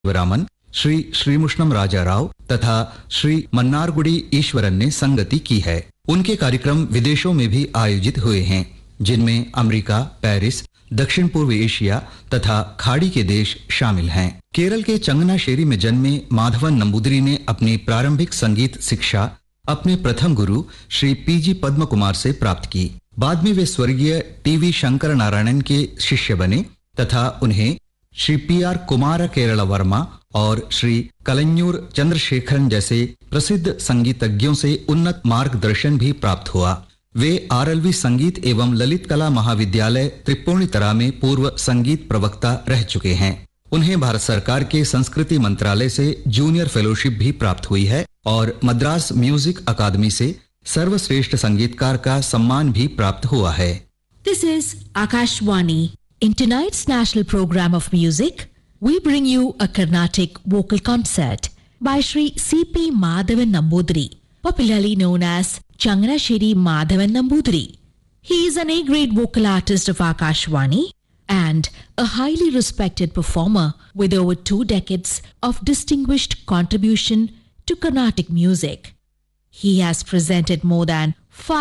शिवरामन, श्री श्रीमुष्णम राजा राव तथा श्री मन्नारगुडी ईश्वरन ने संगति की है। उनके कार्यक्रम विदेशों में भी आयोजित हुए हैं, जिनमें अमेरिका, पेरिस, दक्षिण पूर्व एशिया तथा खाड़ी के देश शामिल हैं। केरल के चंगनाशेरी में जन्मे माधवन नंबूदरी ने अपनी प्रारंभिक संगीत शिक्षा अपने प्रथम गुरु श्री पीजी पद्म कुमार से प्राप्त की। बाद में वे स्वर्गीय टीवी शंकर नारायणन के शिष्य बने तथा उन्हें श्री पीआर कुमार केरला वर्मा और श्री कलन्यूर चंद्रशेखरन जैसे प्रसिद्ध संगीतज्ञों से उन्नत मार्गदर्शन भी प्राप्त हुआ। वे आरएलवी संगीत एवं ललित कला महाविद्यालय त्रिपुर्णितरा में पूर्व संगीत प्रवक्ता रह चुके हैं। उन्हें भारत सरकार के संस्कृति मंत्रालय से जूनियर फेलोशिप भी प्राप्त हुई है और मद्रास म्यूजिक अकादमी से सर्वश्रेष्ठ संगीतकार का सम्मान भी प्राप्त हुआ है। This is Akashvani. In tonight's national program of music, we bring you a Carnatic vocal concert by Shri C.P. Madhavan Nambudiri, popularly known as Changanasheri Madhavan Nambudiri. He is an A-grade vocal artist of Akashvani and a highly respected performer with over 2 decades of distinguished contribution to Carnatic music. He has presented more than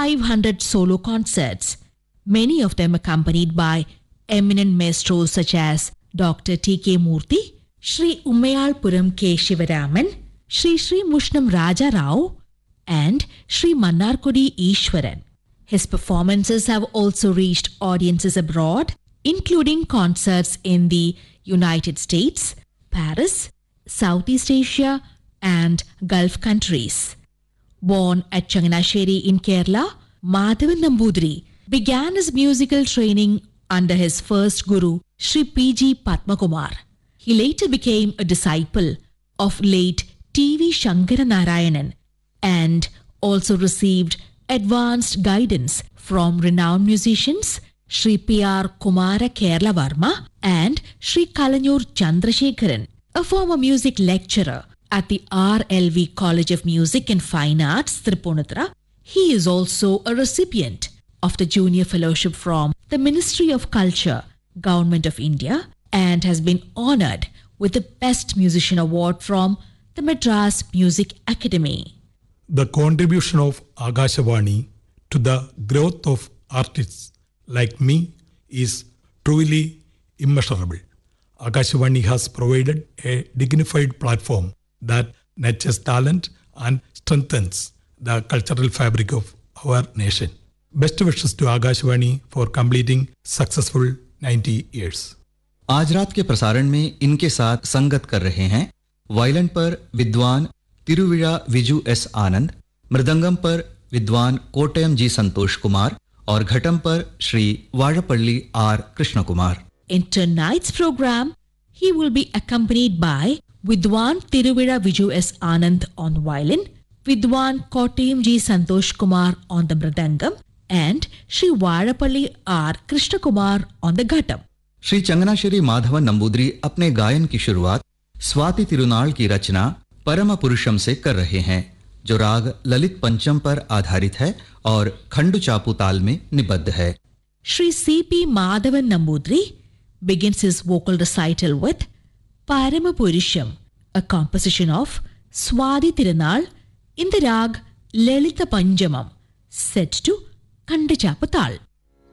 500 solo concerts, many of them accompanied by eminent maestros such as Dr. T.K. Murthy, Shri Ummayalpuram K. Shivaraman, Shri Mushnam Raja Rao, and Shri Mannargudi Ishwaran. His performances have also reached audiences abroad, including concerts in the United States, Paris, Southeast Asia, and Gulf countries. Born at Changanasheri in Kerala, Madhavan Nambudiri began his musical training under his first guru, Shri P.G. Padmakumar. He later became a disciple of late T.V. Shankara Narayanan and also received advanced guidance from renowned musicians Shri P.R. Kumara Kerala Varma and Shri Kalanyur Chandrasekharan, a former music lecturer at the RLV College of Music and Fine Arts, Tripunithra. He is also a recipient of the Junior Fellowship from the Ministry of Culture, Government of India, and has been honored with the Best Musician Award from the Madras Music Academy. The contribution of Akashvani to the growth of artists like me is truly immeasurable. Akashvani has provided a dignified platform that nurtures talent and strengthens the cultural fabric of our nation. Best wishes to Akashvani for completing successful 90 years. आज रात के प्रसारण में इनके साथ संगत कर रहे हैं वायलिन पर विद्वान तिरुविरा विजू एस आनंद, मृदंगम पर विद्वान कोटयम जी संतोष कुमार और घटम पर Shri वाड़पल्ली are Krishna Kumar. In tonight's program, he will be accompanied by Vidwan Tiruvira Viju S. Anand on violin, Vidwan Kottayam G. Santosh Kumar on the mridangam, and Shri Vadapalli R. Krishna Kumar on the ghatam. Shri Changanassery Madhavan Namboodiri अपने गायन की शुरुआत स्वाति तिरुनाल की रचना परम पुरुषम से कर रहे हैं, जो राग ललित पंचम पर आधारित है और खंडु चापू ताल में निबद्ध है। Shri C.P. Madhavan Nambudiri begins his vocal recital with Parama Purusham, a composition of Swati Tirunal in the rag Lalita Panjamam, set to Kandachapatal.